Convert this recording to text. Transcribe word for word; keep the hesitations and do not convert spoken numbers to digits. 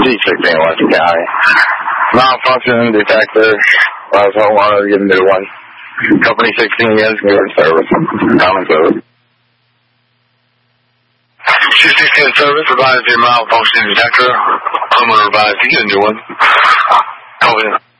G sixteen Washington County. Malfunction detector. Last homeowner, get a new one. Company sixteen units, new service. Common code. G sixteen service, advise your malfunction detector. Homeowner advised to get a new one. Copy.